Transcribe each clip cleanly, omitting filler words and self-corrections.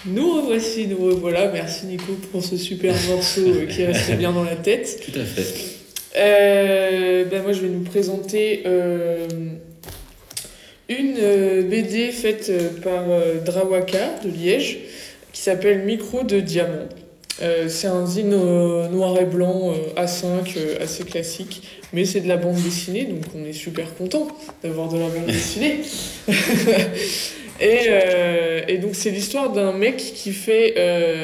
Nous revoici, nous revoilà. Merci Nico pour ce super morceau qui reste bien dans la tête. Tout à fait. Moi je vais nous présenter une BD faite par Drawaka de Liège qui s'appelle Micro de diamant. C'est un zine noir et blanc A5 assez classique, mais c'est de la bande dessinée, donc on est super content d'avoir de la bande dessinée. Et donc c'est l'histoire d'un mec qui fait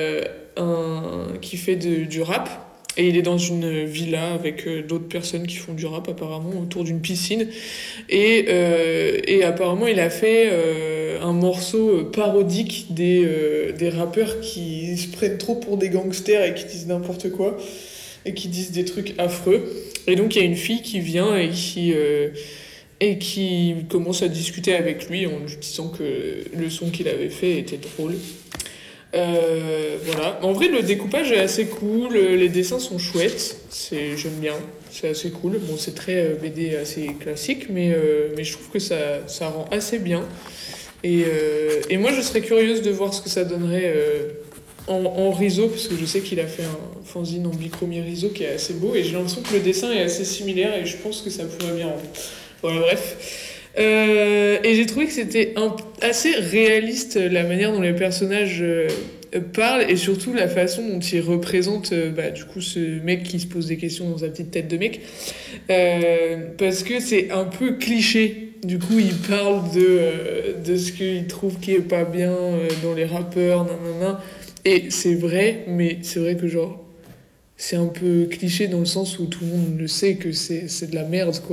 du rap. Et il est dans une villa avec d'autres personnes qui font du rap apparemment autour d'une piscine. Et apparemment il a fait un morceau parodique des rappeurs qui se prennent trop pour des gangsters et qui disent n'importe quoi. Et qui disent des trucs affreux. Et donc il y a une fille qui vient et qui commence à discuter avec lui en lui disant que le son qu'il avait fait était drôle. Voilà. En vrai, le découpage est assez cool, les dessins sont chouettes, j'aime bien, c'est assez cool. Bon, c'est très BD assez classique, mais je trouve que ça rend assez bien. Et moi, je serais curieuse de voir ce que ça donnerait en riso, parce que je sais qu'il a fait un fanzine en bichromie riso qui est assez beau, et j'ai l'impression que le dessin est assez similaire, et je pense que ça pourrait bien rendre. Voilà, bref. Et j'ai trouvé que c'était assez réaliste la manière dont les personnages parlent et surtout la façon dont ils représentent du coup ce mec qui se pose des questions dans sa petite tête de mec, parce que c'est un peu cliché. Du coup, il parle de ce qu'il trouve qui est pas bien dans les rappeurs, nanana. Et c'est vrai, mais c'est vrai que genre c'est un peu cliché dans le sens où tout le monde le sait que c'est de la merde, quoi.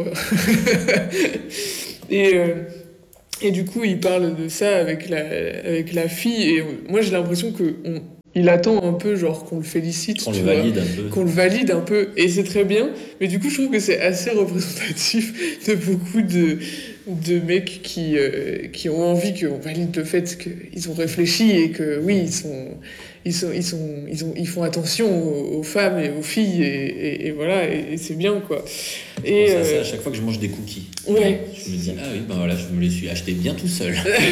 Et du coup, il parle de ça avec la fille. Et moi, j'ai l'impression qu'il attend un peu, genre, qu'on le félicite, qu'on le valide un peu. Qu'on le valide un peu. Et c'est très bien. Mais du coup, je trouve que c'est assez représentatif de beaucoup de mecs qui ont envie qu'on valide le fait qu'ils ont réfléchi et que, oui, ils font attention aux femmes et aux filles et voilà, et c'est bien, quoi. Et ça, à chaque fois que je mange des cookies, ouais. Je me dis, ah oui, ben voilà, je me les suis achetés bien tout seul.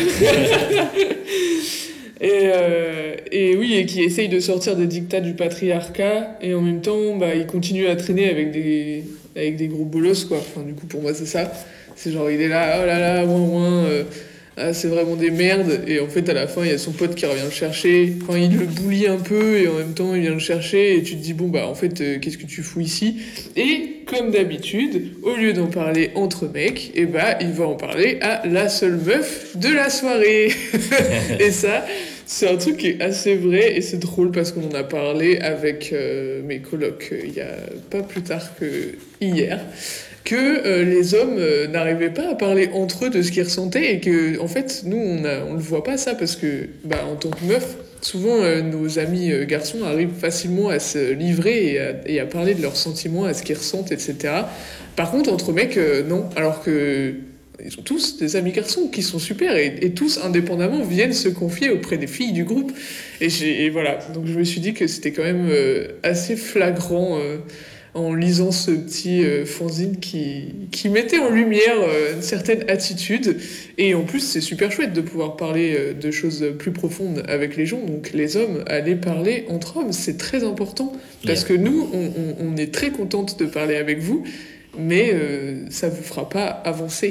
Et oui, et qui essaye de sortir des dictats du patriarcat, et en même temps, il continue à traîner avec des gros bolosses, quoi. Enfin, du coup, pour moi, c'est ça. C'est genre, il est là, oh là là, ouin, c'est vraiment des merdes. Et en fait, à la fin, il y a son pote qui revient le chercher. Enfin, il le bully un peu, et en même temps, il vient le chercher, et tu te dis, bon, en fait, qu'est-ce que tu fous ici? Et, comme d'habitude, au lieu d'en parler entre mecs, il va en parler à la seule meuf de la soirée. Et ça, c'est un truc qui est assez vrai, et c'est drôle parce qu'on en a parlé avec mes colocs il y a pas plus tard que hier. Que les hommes n'arrivaient pas à parler entre eux de ce qu'ils ressentaient et que, en fait, nous, on le voit pas ça parce que, en tant que meuf, souvent nos amis garçons arrivent facilement à se livrer et à parler de leurs sentiments, à ce qu'ils ressentent, etc. Par contre, entre mecs, non. Alors que ils ont tous des amis garçons qui sont super et tous, indépendamment, viennent se confier auprès des filles du groupe. Et voilà. Donc je me suis dit que c'était quand même assez flagrant en lisant ce petit fanzine qui mettait en lumière une certaine attitude. Et en plus, c'est super chouette de pouvoir parler de choses plus profondes avec les gens. Donc les hommes, aller parler entre hommes, c'est très important. Parce que nous, on est très contente de parler avec vous, mais ça vous fera pas avancer.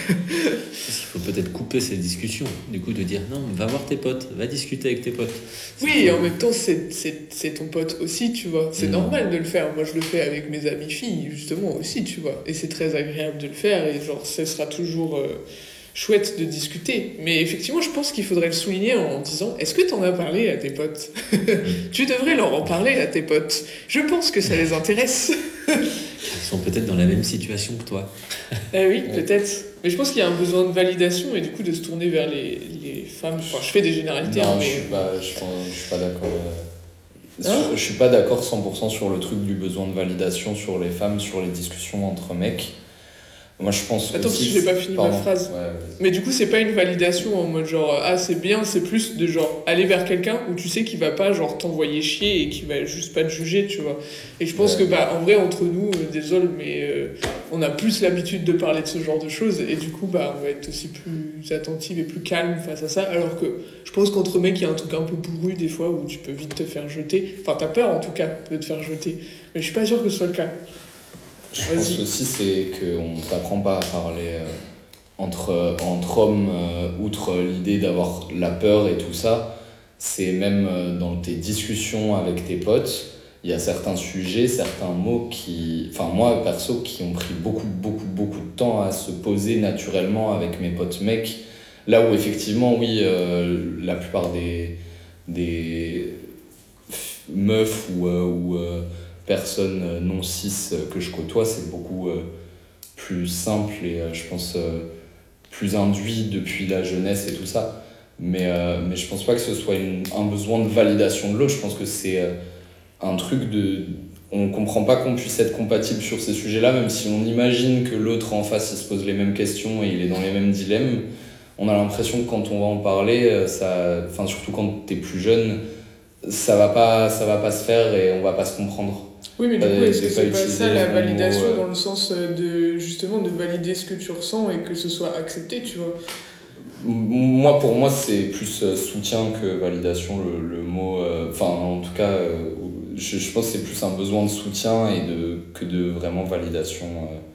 Il faut peut-être couper cette discussion, du coup de dire non, va voir tes potes, va discuter avec tes potes. Oui, et en même temps c'est ton pote aussi, tu vois, c'est normal de le faire. Moi je le fais avec mes amies filles justement aussi, tu vois, et c'est très agréable de le faire et genre ce sera toujours chouette de discuter. Mais effectivement je pense qu'il faudrait le souligner en disant est-ce que t'en as parlé à tes potes? Tu devrais leur en parler à tes potes, je pense que ça les intéresse. Ils sont peut-être dans la même situation que toi. Oui, peut-être. Mais je pense qu'il y a un besoin de validation et du coup de se tourner vers les femmes. Enfin, je fais des généralités. Non, mais... je suis pas d'accord. Je suis pas d'accord 100% sur le truc du besoin de validation sur les femmes, sur les discussions entre mecs. Moi, je pense Attends, parce aussi que j'ai pas fini ma pardon. phrase. Ouais, Mais du coup, c'est pas une validation en mode genre ah c'est bien, c'est plus de genre aller vers quelqu'un où tu sais qu'il va pas genre t'envoyer chier et qu'il va juste pas te juger, tu vois. Et je pense que bah en vrai entre nous, désolé, mais on a plus l'habitude de parler de ce genre de choses et du coup bah on va être aussi plus attentif et plus calme face à ça. Alors que je pense qu'entre mecs, il y a un truc un peu bourru des fois où tu peux vite te faire jeter. Enfin, t'as peur en tout cas de te faire jeter. Mais je suis pas sûr que ce soit le cas. Je pense aussi c'est qu'on t'apprend pas à parler entre hommes, outre l'idée d'avoir la peur et tout ça. C'est même dans tes discussions avec tes potes, il y a certains sujets, certains mots qui, enfin moi perso, qui ont pris beaucoup de temps à se poser naturellement avec mes potes mecs. Là où effectivement, oui, la plupart des meufs ou personnes non cis que je côtoie, c'est beaucoup plus simple et je pense plus induit depuis la jeunesse et tout ça. Mais je pense pas que ce soit un besoin de validation de l'autre. Je pense que c'est un truc de... On comprend pas qu'on puisse être compatible sur ces sujets-là, même si on imagine que l'autre en face il se pose les mêmes questions et il est dans les mêmes dilemmes. On a l'impression que quand on va en parler, enfin, surtout quand t'es plus jeune, ça va pas se faire et on va pas se comprendre. Oui, mais du coup, est-ce que J'ai c'est pas pas utilisé ça la le validation mot, dans le sens de justement de valider ce que tu ressens et que ce soit accepté, tu vois? Pour moi, c'est plus soutien que validation, le mot. Enfin, en tout cas, je pense que c'est plus un besoin de soutien que de vraiment validation.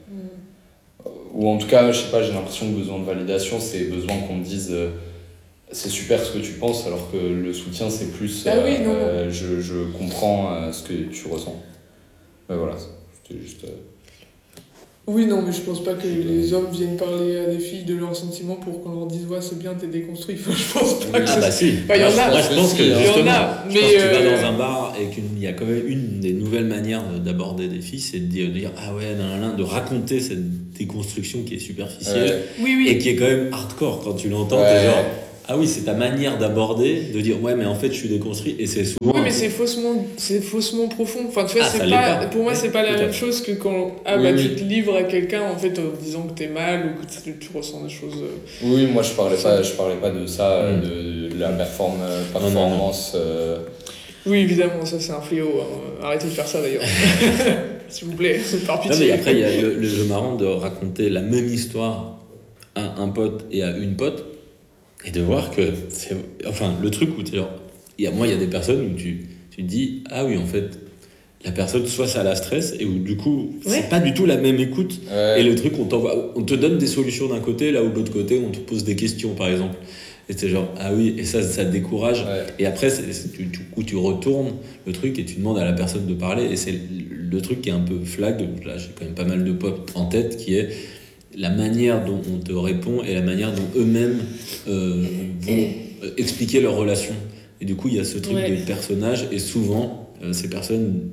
Ou en tout cas, je sais pas, j'ai l'impression que besoin de validation, c'est besoin qu'on me dise c'est super ce que tu penses, alors que le soutien, c'est plus Ah oui, non. je comprends ce que tu ressens. Mais voilà, c'était juste. Oui, non, mais je pense pas que les hommes viennent parler à des filles de leurs sentiments pour qu'on leur dise ouais, c'est bien, t'es déconstruit. Enfin, je pense pas que Ah bah si. Enfin, il y en a. Moi je pense que Il y en justement, a, je pense que tu vas mais dans un bar et qu'il y a quand même une des nouvelles manières d'aborder des filles, c'est de dire ah ouais, de raconter cette déconstruction qui est superficielle oui, et qui est quand même hardcore quand tu l'entends. T'es genre ah oui, c'est ta manière d'aborder, de dire ouais, mais en fait je suis déconstruit et c'est souvent. Oui, mais c'est faussement profond. Enfin, tu vois, Ah, c'est ça pas, l'est pas. pour moi, c'est pas la Tout à même fait. chose que quand tu te livres à quelqu'un en fait en disant que t'es mal ou que tu ressens des choses. Oui, moi je parlais pas de ça, de la performance. Oui, évidemment, ça c'est un fléau. Hein. Arrêtez de faire ça d'ailleurs. S'il vous plaît, par Non, pitié. mais après, il y a le jeu marrant de raconter la même histoire à un pote et à une pote et de voir que c'est. Enfin, le truc où tu il y a des personnes où tu te dis ah oui, en fait, la personne, soit ça la stresse et où du coup, c'est pas du tout la même écoute. Et le truc, on te donne des solutions d'un côté, là où de l'autre côté, on te pose des questions par exemple. Et c'est genre, ah oui, et ça te décourage. Et après, tu retournes le truc et tu demandes à la personne de parler. Et c'est le truc qui est un peu flag. Là, j'ai quand même pas mal de potes en tête, qui est la manière dont on te répond et la manière dont eux-mêmes vont expliquer leur relation. Et du coup, il y a ce truc de personnage. Et souvent, ces personnes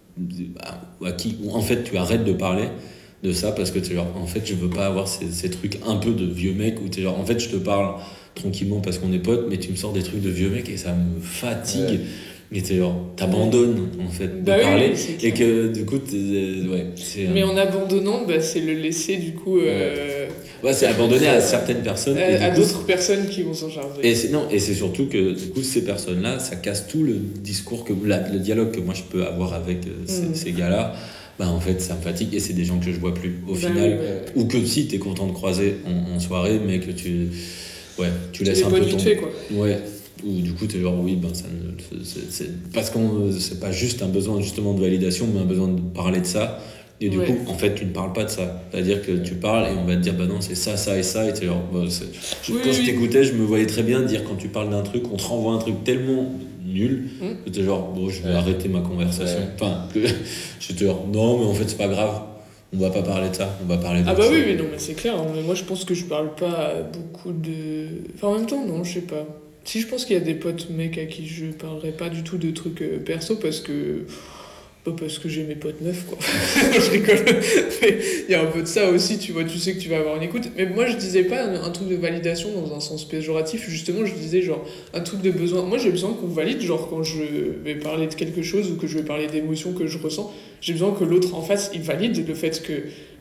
à qui, en fait, tu arrêtes de parler de ça parce que t'es genre, en fait, je veux pas avoir ces trucs un peu de vieux mec où t'es genre, en fait, je te parle tranquillement parce qu'on est potes, mais tu me sors des trucs de vieux mec et ça me fatigue. Et t'es genre, t'abandonnes en fait de parler et que du coup, mais en abandonnant, c'est le laisser du coup. C'est abandonné à certaines personnes. À d'autres personnes qui vont s'en charger. Et c'est surtout que du coup, ces personnes-là, ça casse tout le discours, le dialogue que moi je peux avoir avec ces gars-là. En fait, ça me fatigue et c'est des gens que je vois plus au final. Ou que si t'es content de croiser en soirée, mais que tu laisses un peu ton. Fait, quoi. Ouais. Ou du coup, t'es genre, oui, parce que c'est pas juste un besoin justement de validation, mais un besoin de parler de ça. Et du coup, en fait, tu ne parles pas de ça. C'est-à-dire que tu parles et on va te dire, bah non, c'est ça, ça et ça. Et t'es genre, quand je t'écoutais, je me voyais très bien dire, quand tu parles d'un truc, on te renvoie un truc tellement nul que t'es genre, bon, je vais arrêter ma conversation. Enfin, j'étais genre, non, mais en fait, c'est pas grave. On va pas parler de ça, on va parler de ça. Ah bah oui, mais non, mais c'est clair. Mais moi, je pense que je parle pas beaucoup de... Enfin, en même temps, non, je sais pas. Si, je pense qu'il y a des potes mecs à qui je parlerai pas du tout de trucs perso parce que j'ai mes potes meufs, quoi. Je rigole. Mais il y a un peu de ça aussi, tu vois, tu sais que tu vas avoir une écoute. Mais moi, je disais pas un truc de validation dans un sens péjoratif. Justement, je disais genre un truc de besoin. Moi, j'ai besoin qu'on valide, genre quand je vais parler de quelque chose ou que je vais parler d'émotions que je ressens, j'ai besoin que l'autre en face, il valide le fait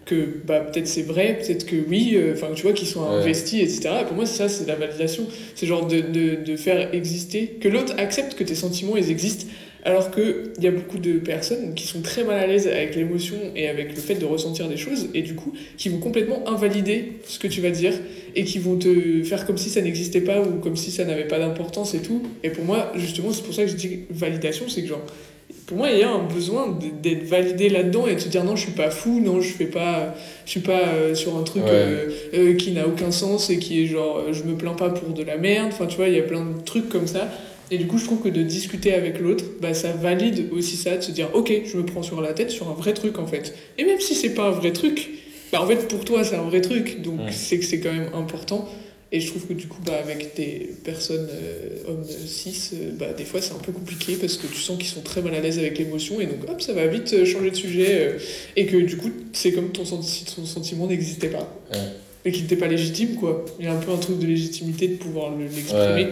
que bah, peut-être c'est vrai, peut-être que oui, enfin tu vois, qu'ils sont investis, etc. Et pour moi, ça, c'est la validation. C'est genre de faire exister, que l'autre accepte que tes sentiments, ils existent, alors qu'il y a beaucoup de personnes qui sont très mal à l'aise avec l'émotion et avec le fait de ressentir des choses, et du coup, qui vont complètement invalider ce que tu vas dire, et qui vont te faire comme si ça n'existait pas, ou comme si ça n'avait pas d'importance et tout. Et pour moi, justement, c'est pour ça que je dis validation, c'est que genre, pour moi, il y a un besoin d'être validé là-dedans et de se dire non, je suis pas fou, non, je suis pas sur un truc qui n'a aucun sens et qui est genre, je me plains pas pour de la merde. Enfin, tu vois, il y a plein de trucs comme ça. Et du coup, je trouve que de discuter avec l'autre, bah, ça valide aussi ça, de se dire ok, je me prends sur la tête sur un vrai truc en fait. Et même si c'est pas un vrai truc, bah, en fait, pour toi, c'est un vrai truc. Donc, c'est que c'est quand même important. Et je trouve que du coup, bah, avec des personnes hommes cis, bah, des fois c'est un peu compliqué parce que tu sens qu'ils sont très mal à l'aise avec l'émotion et donc hop, ça va vite changer de sujet et que du coup, c'est comme ton sentiment n'existait pas. Et qu'il n'était pas légitime, quoi. Il y a un peu un truc de légitimité de pouvoir l'exprimer.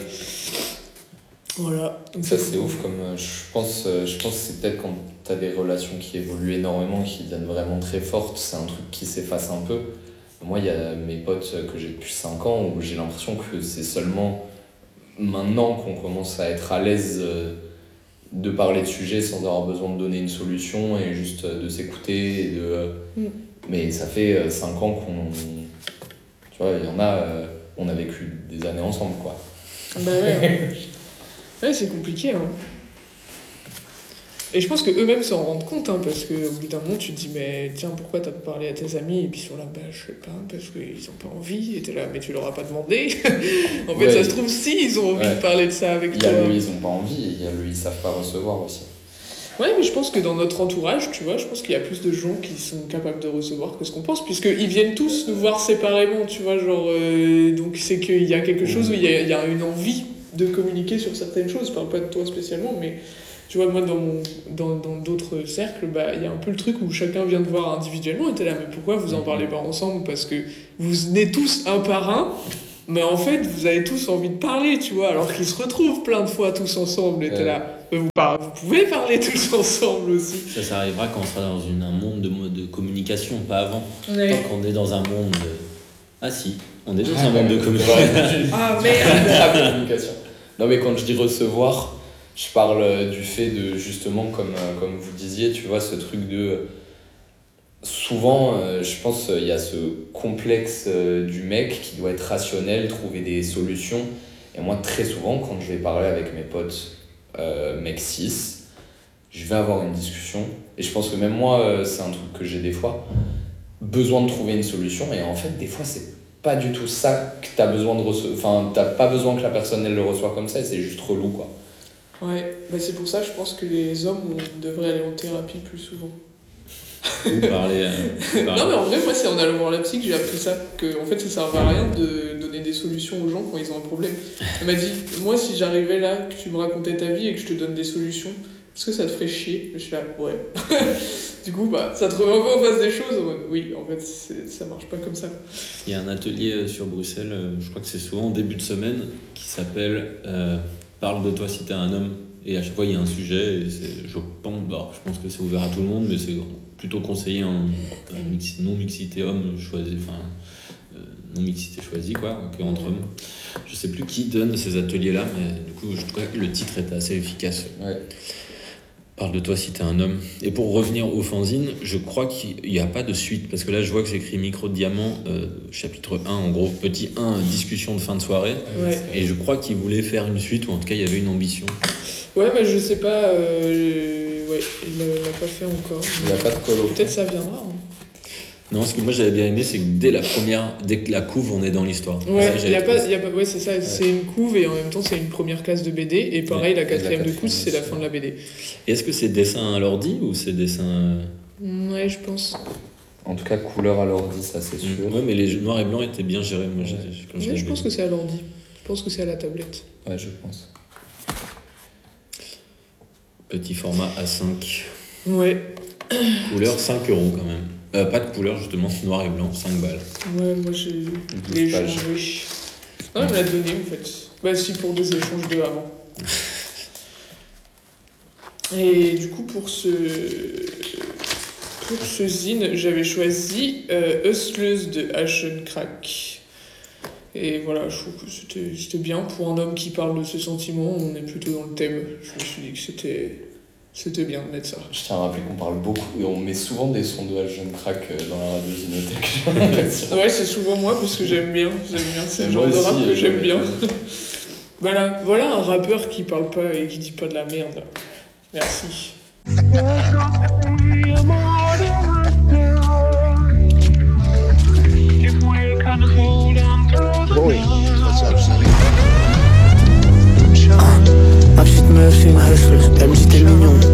Voilà. Donc ça, c'est ouf. Comme, je pense que c'est peut-être quand tu as des relations qui évoluent énormément, qui deviennent vraiment très fortes, c'est un truc qui s'efface un peu. Moi, il y a mes potes que j'ai depuis 5 ans où j'ai l'impression que c'est seulement maintenant qu'on commence à être à l'aise de parler de sujets sans avoir besoin de donner une solution et juste de s'écouter. Et Mais ça fait 5 ans qu'on... Tu vois, il y en a... on a vécu des années ensemble, quoi. Bah ouais, c'est compliqué, hein. Et je pense qu'eux-mêmes s'en rendent compte, hein, parce qu'au bout d'un moment, tu te dis, mais tiens, pourquoi t'as pas parlé à tes amis? Et puis ils sont là, bah je sais pas, parce qu'ils ont pas envie. Et t'es là, mais tu leur as pas demandé. En fait, ça se trouve, si, ils ont envie de parler de ça avec toi. Il y a lui, ils ont pas envie, il y a lui, ils savent pas recevoir aussi. Ouais, mais je pense que dans notre entourage, tu vois, je pense qu'il y a plus de gens qui sont capables de recevoir que ce qu'on pense, puisqu'ils viennent tous nous voir séparément, tu vois, genre... donc c'est qu'il y a quelque chose où il y a une envie de communiquer sur certaines choses. Je parle pas de toi spécialement, mais... Tu vois, moi, dans d'autres cercles, bah, y a un peu le truc où chacun vient te voir individuellement et t'es là, mais pourquoi vous en parlez pas ensemble? Parce que vous venez tous un par un, mais en fait, vous avez tous envie de parler, tu vois, alors qu'ils se retrouvent plein de fois tous ensemble et t'es là, vous pouvez parler tous ensemble aussi. Ça arrivera quand on sera dans un monde de communication, pas avant. Ouais. Tant qu'on est dans un monde de... Ah si, on est dans un monde de communication. Ah merde. Communication. Non mais quand je dis recevoir... Je parle du fait de, justement, comme vous disiez, tu vois, ce truc de... Souvent, je pense, il y a ce complexe du mec qui doit être rationnel, trouver des solutions. Et moi, très souvent, quand je vais parler avec mes potes mecs cis, je vais avoir une discussion. Et je pense que même moi, c'est un truc que j'ai des fois, besoin de trouver une solution. Et en fait, des fois, c'est pas du tout ça que t'as besoin de recevoir. Enfin, t'as pas besoin que la personne, elle le reçoit comme ça, et c'est juste relou, quoi. Ouais, bah c'est pour ça je pense que les hommes devraient aller en thérapie plus souvent. Parler. Non mais en vrai, moi c'est en allant voir la psy que j'ai appris ça, que en fait ça sert à rien de donner des solutions aux gens quand ils ont un problème. Elle m'a dit, moi si j'arrivais là, que tu me racontais ta vie et que je te donne des solutions, est-ce que ça te ferait chier? Je suis là, ouais. Du coup, bah, ça te remet encore en face des choses. Oui, en fait, ça marche pas comme ça. Il y a un atelier sur Bruxelles, je crois que c'est souvent en début de semaine, qui s'appelle Parle de toi si t'es un homme. Et à chaque fois, il y a un sujet. Et je pense que c'est ouvert à tout le monde, mais c'est plutôt conseillé en non-mixité homme choisi, non-mixité choisie, quoi, entre hommes. Je sais plus qui donne ces ateliers-là, mais du coup, je trouve que le titre est assez efficace. Ouais. Parle de toi si t'es un homme. Et pour revenir au fanzine, je crois qu'il n'y a pas de suite. Parce que là, je vois que c'est écrit Micro de Diamant, chapitre 1, en gros, petit 1, discussion de fin de soirée. Ouais. Et je crois qu'il voulait faire une suite, ou en tout cas, il y avait une ambition. Ouais, mais je sais pas. Ouais, il l'a pas fait encore. Il n'y a pas de colo. Peut-être ça viendra. Hein. Non, ce que moi j'avais bien aimé, c'est que dès que la couve, on est dans l'histoire. Ouais, ouais, c'est ça, c'est une couve et en même temps c'est une première classe de BD. Et pareil, la quatrième de couve, c'est la fin de la BD. Et est-ce que c'est dessin à l'ordi ou c'est dessin. Ouais, je pense. En tout cas, couleur à l'ordi, ça c'est sûr. Ouais, mais les noirs et blancs étaient bien gérés. Moi, je pense que c'est à l'ordi. Je pense que c'est à la tablette. Ouais, je pense. Petit format A5. Ouais. Couleur 5€ quand même. Pas de couleur, justement, noir et blanc, 5 balles. Ouais, moi j'ai les changé. Non, elle me l'a donné en fait. Bah, si, pour des échanges de avant. pour ce zine, j'avais choisi Hustleuse de Ashton Crack. Et voilà, je trouve que c'était bien. Pour un homme qui parle de ses sentiments, on est plutôt dans le thème. Je me suis dit que c'était bien de mettre ça. Je tiens à rappeler qu'on parle beaucoup et on met souvent des sons de Ashton Crack dans la radio Zinothèque. Ouais, c'est souvent moi parce que j'aime bien. C'est le genre de rap que j'aime bien. Voilà un rappeur qui parle pas et qui dit pas de la merde. Merci. Ma petite meuf, c'est une hustleuse, elle me dit t'es mignon.